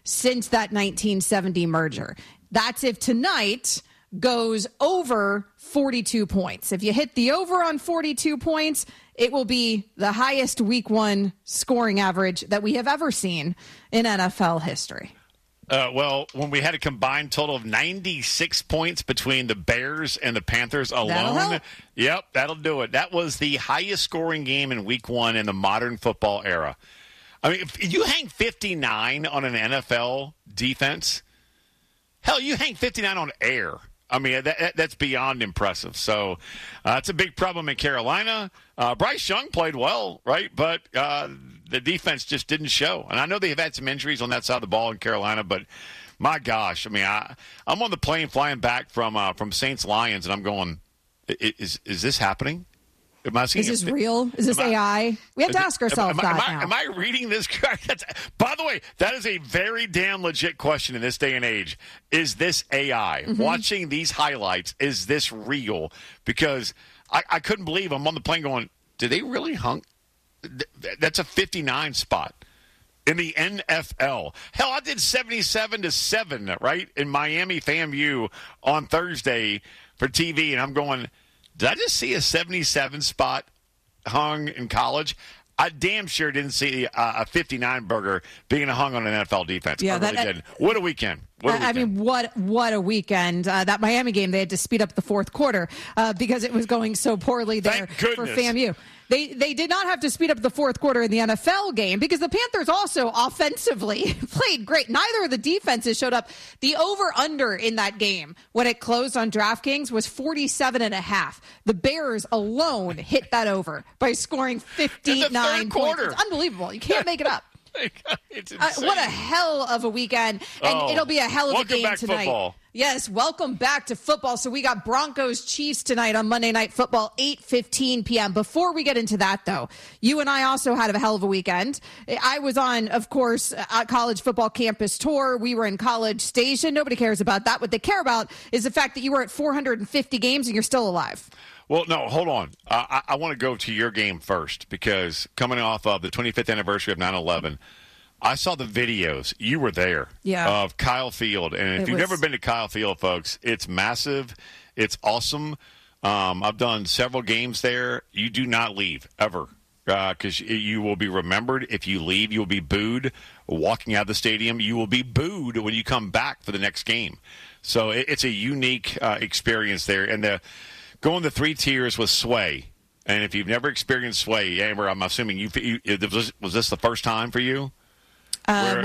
since that 1970 merger. That's if tonight goes over 42 points. If you hit the over on 42 points, it will be the highest week one scoring average that we have ever seen in NFL history. Well, when we had a combined total of 96 points between the Bears and the Panthers alone, that'll do it. That was the highest scoring game in week one in the modern football era. I mean, if you hang 59 on an NFL defense, hell, you hang 59 on air. I mean, that's beyond impressive. So it's a big problem in Carolina. Bryce Young played well, right? But the defense just didn't show. And I know they've had some injuries on that side of the ball in Carolina, but my gosh, I mean, I'm on the plane flying back from Saints Lions, and I'm going, is this happening? Is this real? Is this AI? We have to ask ourselves that now. Am I reading this correct? By the way, that is a very damn legit question in this day and age. Is this AI? Mm-hmm. Watching these highlights, is this real? Because I couldn't believe I'm on the plane going, did they really hung? That's a 59 spot in the NFL. Hell, I did 77-7, right, in Miami FAMU on Thursday for TV, and I'm going, did I just see a 77 spot hung in college? I damn sure didn't see a 59 burger being hung on an NFL defense. Yeah, I really didn't. What a weekend. I mean, what a weekend. That Miami game, they had to speed up the fourth quarter because it was going so poorly there for FAMU. They did not have to speed up the fourth quarter in the NFL game because the Panthers also offensively played great. Neither of the defenses showed up. The over-under in that game when it closed on DraftKings was 47.5. The Bears alone hit that over by scoring 59 points. It's unbelievable. You can't make it up. It's insane. What a hell of a weekend, and it'll be a hell of a game tonight. Football. Yes, welcome back to football. So we got Broncos-Chiefs tonight on Monday Night Football, 8:15 p.m. Before we get into that, though, you and I also had a hell of a weekend. I was on, of course, a college football campus tour. We were in College Station. Nobody cares about that. What they care about is the fact that you were at 450 games and you're still alive. Well, no, hold on. I want to go to your game first because coming off of the 25th anniversary of 9/11, I saw the videos. You were there of Kyle Field. And if you've never been to Kyle Field, folks, it's massive. It's awesome. I've done several games there. You do not leave, ever, because you will be remembered. If you leave, you'll be booed. Walking out of the stadium, you will be booed when you come back for the next game. So it's a unique experience there. And going the three tiers with Sway. And if you've never experienced Sway, Amber, I'm assuming was this the first time for you? One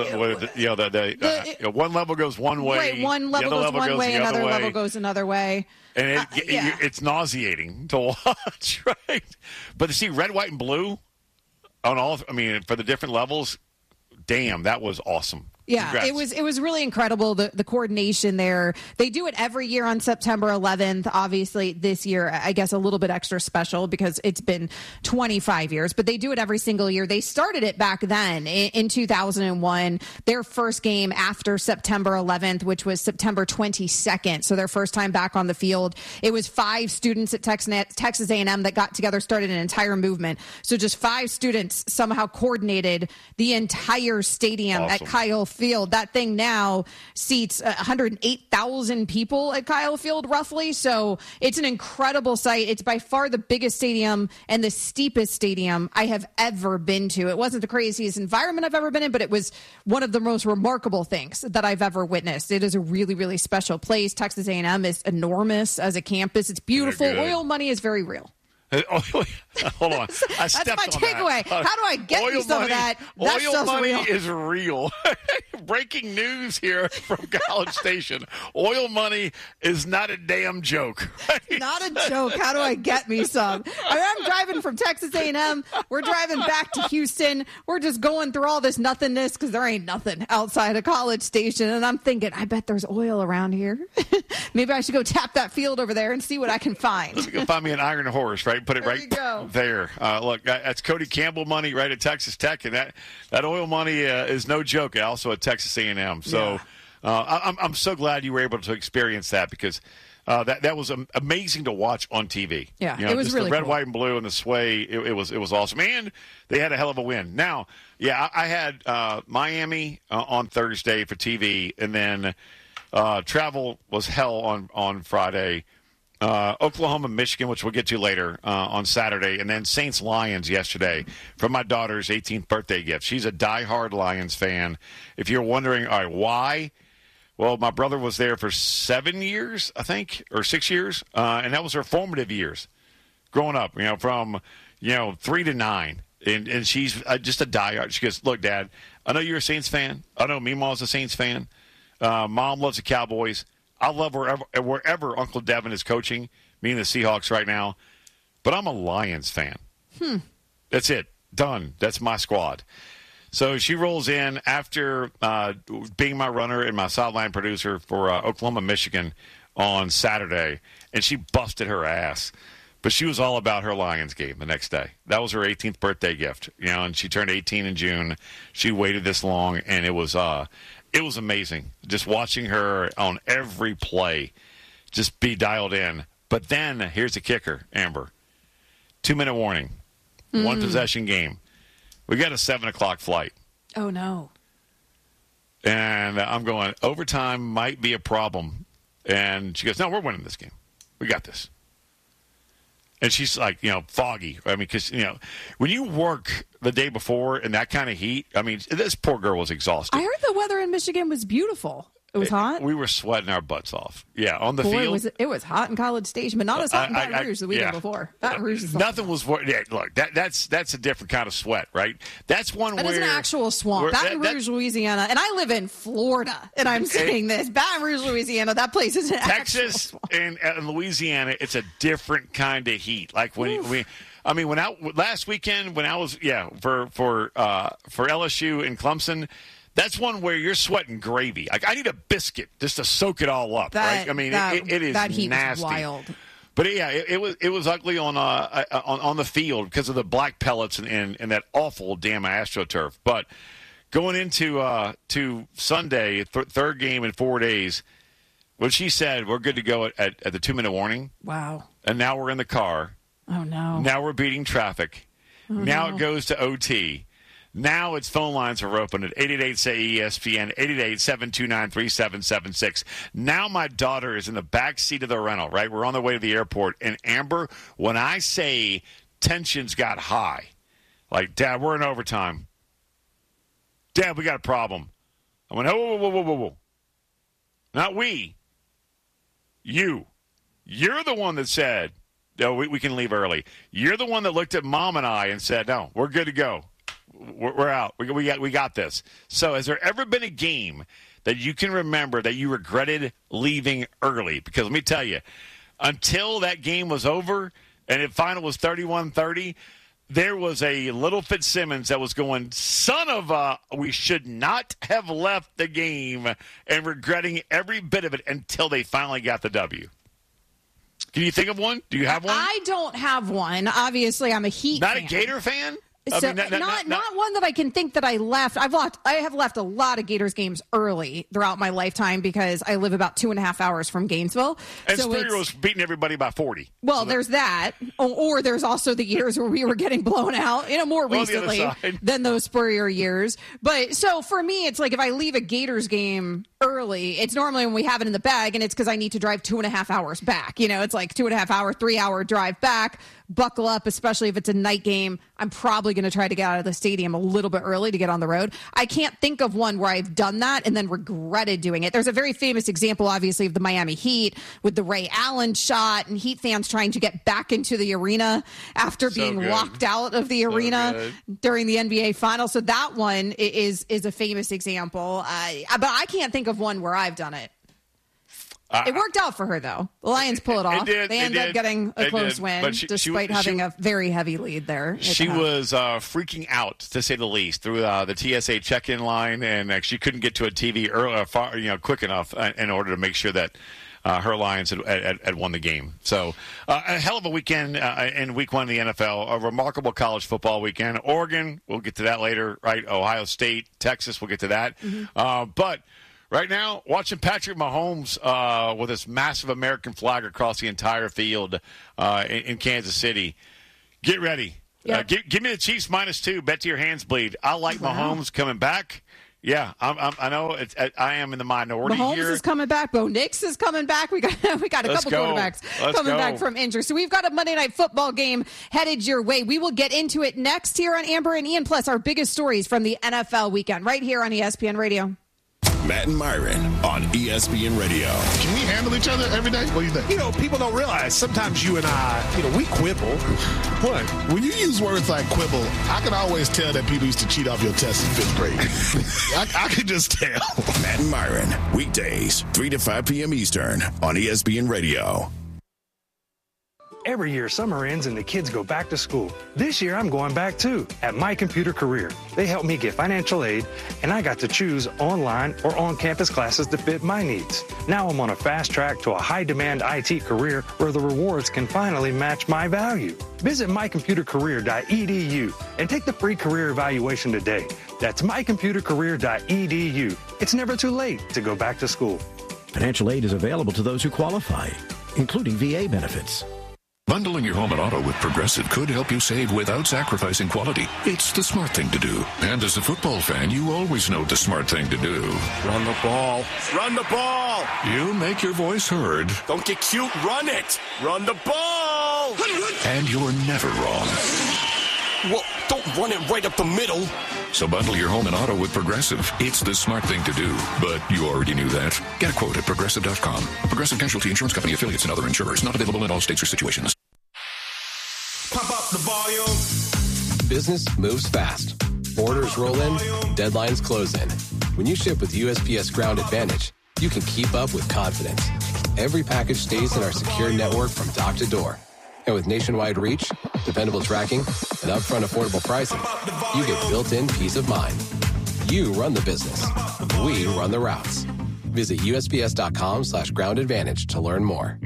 level goes one way. Right, one level goes one way, another level goes another way. And it's nauseating to watch, right? But to see red, white, and blue for the different levels, damn, that was awesome. Yeah, Congrats. it was really incredible, the coordination there. They do it every year on September 11th. Obviously, this year, I guess a little bit extra special because it's been 25 years, but they do it every single year. They started it back then in 2001, their first game after September 11th, which was September 22nd. So their first time back on the field. It was 5 students at Texas A&M that got together, started an entire movement. So just 5 students somehow coordinated the entire stadium at Kyle Field. That thing now seats 108,000 people at Kyle Field, roughly. So it's an incredible sight. It's by far the biggest stadium and the steepest stadium I have ever been to. It wasn't the craziest environment I've ever been in, but it was one of the most remarkable things that I've ever witnessed. It is a really, really special place. Texas A&M is enormous as a campus. It's beautiful. Oil money is very real. Hold on. That's my takeaway. How do I get you some of that? That oil money real. is real. Breaking news here from College Station. Oil money is not a damn joke. Not a joke. How do I get me some? I'm driving from Texas A&M. We're driving back to Houston. We're just going through all this nothingness because there ain't nothing outside of College Station. And I'm thinking, I bet there's oil around here. Maybe I should go tap that field over there and see what I can find. Let me go find me an iron horse, right? Put it right there. Look, that's Cody Campbell money right at Texas Tech, and that oil money is no joke. Also at Texas A&M. So I'm so glad you were able to experience that because That was amazing to watch on TV. Yeah, it was really the red, cool. white, and blue and the sway. It was awesome, and they had a hell of a win. Now, yeah, I had Miami on Thursday for TV, and then travel was hell on Friday. Oklahoma, Michigan, which we'll get to later on Saturday, and then Saints Lions yesterday for my daughter's 18th birthday gift. She's a diehard Lions fan. If you're wondering, all right, why? Well, my brother was there for 7 years, I think, or 6 years, and that was her formative years growing up, from 3 to 9. And she's just a diehard. She goes, look, Dad, I know you're a Saints fan. I know Meemaw's a Saints fan. Mom loves the Cowboys. I love wherever Uncle Devin is coaching, me and the Seahawks right now. But I'm a Lions fan. That's it. Done. That's my squad. So she rolls in after being my runner and my sideline producer for Oklahoma, Michigan on Saturday, and she busted her ass. But she was all about her Lions game the next day. That was her 18th birthday gift, and she turned 18 in June. She waited this long, and it was amazing just watching her on every play just be dialed in. But then here's the kicker, Amber. 2-minute warning. One possession game. We got a 7 o'clock flight. Oh, no. And I'm going, overtime might be a problem. And she goes, no, we're winning this game. We got this. And she's like, foggy. I mean, because, when you work the day before in that kind of heat, I mean, this poor girl was exhausted. I heard the weather in Michigan was beautiful. It was hot. We were sweating our butts off. Yeah, on the field. It was hot in College Station, but not as hot in Baton Rouge the weekend before. Baton Rouge is nothing was. Yeah, look, that's a different kind of sweat, right? That's one that where is an actual swamp. Baton Rouge, Louisiana, and I live in Florida, and I'm saying this. Baton Rouge, Louisiana, that place is an Texas and Louisiana. It's a different kind of heat. Like when last weekend when I was for LSU in Clemson. That's one where you're sweating gravy. Like, I need a biscuit just to soak it all up, right? I mean, it is that heat nasty. Was wild. But yeah, it was ugly on the field because of the black pellets and that awful damn AstroTurf. But going into to Sunday, third game in 4 days, when she said we're good to go at the 2-minute warning. Wow. And now we're in the car. Oh no. Now we're beating traffic. Now it goes to OT. Now its phone lines are open at 888-SAY-ESPN, 888-729-3776. Now my daughter is in the back seat of the rental, right? We're on the way to the airport. And Amber, when I say tensions got high, like, Dad, we're in overtime. Dad, we got a problem. I went, whoa. Not we. You. You're the one that said, no, we can leave early. You're the one that looked at Mom and I and said, no, we're good to go. We're out. We got this. So has there ever been a game that you can remember that you regretted leaving early? Because let me tell you, until that game was over and the final was 31-30, there was a little Fitzsimmons that was going, son of a, we should not have left the game, and regretting every bit of it until they finally got the W. Can you think of one? Do you have one? I don't have one. Obviously, I'm a Heat fan. Not a Gator fan? So, not one that I can think that I left. I have left a lot of Gators games early throughout my lifetime because I live about 2.5 hours from Gainesville. And so Spurrier was beating everybody by 40. Well, there's that. Or there's also the years where we were getting blown out, more recently than those Spurrier years. But so for me, it's like if I leave a Gators game early, it's normally when we have it in the bag, and it's because I need to drive 2.5 hours back. It's like 2.5 hour, 3 hour drive back. Buckle up, especially if it's a night game. I'm probably going to try to get out of the stadium a little bit early to get on the road. I can't think of one where I've done that and then regretted doing it. There's a very famous example, obviously, of the Miami Heat with the Ray Allen shot and Heat fans trying to get back into the arena after being locked out of the arena during the NBA Finals. So that one is a famous example. But I can't think of one where I've done it. It worked out for her, though. The Lions pull it off. They end up getting a close win, despite having a very heavy lead there. She was freaking out, to say the least, through the TSA check-in line, and she couldn't get to a TV quick enough in order to make sure that her Lions had won the game. So a hell of a weekend in Week 1 of the NFL, a remarkable college football weekend. Oregon, we'll get to that later, right? Ohio State, Texas, we'll get to that. But Right now, watching Patrick Mahomes with this massive American flag across the entire field in Kansas City. Get ready. Yep. Give me the Chiefs -2. Bet to your hands bleed. I like Mahomes coming back. Yeah, I know. I am in the minority Mahomes here. is coming back. Bo Nix is coming back. We got a couple quarterbacks coming back from injury. So we've got a Monday Night Football game headed your way. We will get into it next here on Amber and Ian, plus our biggest stories from the NFL weekend right here on ESPN Radio. Matt and Myron on ESPN Radio. Can we handle each other every day? What do you think? People don't realize sometimes you and I, we quibble. What? When you use words like quibble, I can always tell that people used to cheat off your test in 5th grade. I can just tell. Matt and Myron, weekdays, 3 to 5 p.m. Eastern on ESPN Radio. Every year, summer ends and the kids go back to school. This year, I'm going back too at My Computer Career. They helped me get financial aid, and I got to choose online or on-campus classes to fit my needs. Now I'm on a fast track to a high-demand IT career where the rewards can finally match my value. Visit mycomputercareer.edu and take the free career evaluation today. That's mycomputercareer.edu. It's never too late to go back to school. Financial aid is available to those who qualify, including VA benefits. Bundling your home and auto with Progressive could help you save without sacrificing quality. It's the smart thing to do. And as a football fan, you always know the smart thing to do. Run the ball. Run the ball. You make your voice heard. Don't get cute. Run it. Run the ball. And you're never wrong. Well, don't run it right up the middle. So bundle your home and auto with Progressive. It's the smart thing to do. But you already knew that. Get a quote at Progressive.com. Progressive Casualty Insurance Company affiliates and other insurers. Not available in all states or situations. Pump up the volume. Business moves fast. Orders roll in. Deadlines close in. When you ship with USPS Ground Advantage, you can keep up with confidence. Every package stays in our secure network from dock to door. And with nationwide reach, dependable tracking, and upfront affordable pricing, you get built-in peace of mind. You run the business. We run the routes. Visit USPS.com/Ground Advantage to learn more.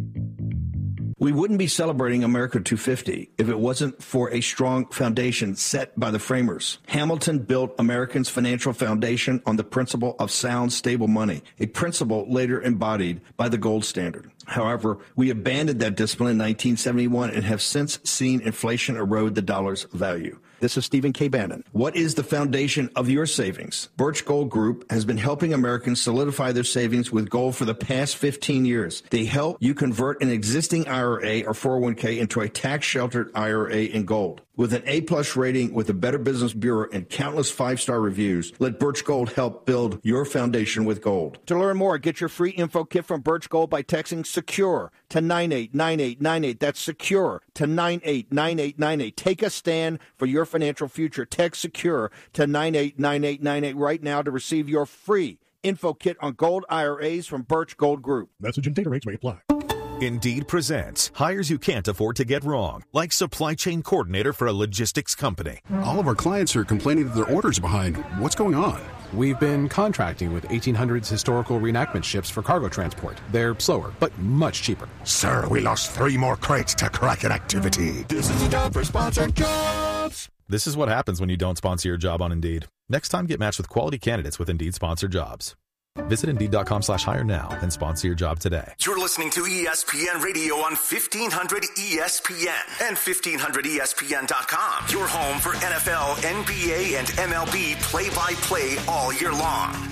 We wouldn't be celebrating America 250 if it wasn't for a strong foundation set by the framers. Hamilton built Americans' financial foundation on the principle of sound, stable money, a principle later embodied by the gold standard. However, we abandoned that discipline in 1971 and have since seen inflation erode the dollar's value. This is Stephen K. Bannon. What is the foundation of your savings? Birch Gold Group has been helping Americans solidify their savings with gold for the past 15 years. They help you convert an existing IRA or 401k into a tax-sheltered IRA in gold. With an A-plus rating with the Better Business Bureau and countless 5-star reviews, let Birch Gold help build your foundation with gold. To learn more, get your free info kit from Birch Gold by texting SECURE to 989898. That's SECURE to 989898. Take a stand for your financial future. Text SECURE to 989898 right now to receive your free info kit on gold IRAs from Birch Gold Group. Message and data rates may apply. Indeed presents hires you can't afford to get wrong, like supply chain coordinator for a logistics company. All of our clients are complaining that their orders are behind. What's going on? We've been contracting with 1800s historical reenactment ships for cargo transport. They're slower, but much cheaper. Sir, we lost 3 more crates to Kraken activity. This is the time for sponsored jobs. This is what happens when you don't sponsor your job on Indeed. Next time, get matched with quality candidates with Indeed sponsored jobs. Visit Indeed.com/hire now and sponsor your job today. You're listening to ESPN Radio on 1500 ESPN and 1500ESPN.com. Your home for NFL, NBA, and MLB play-by-play all year long.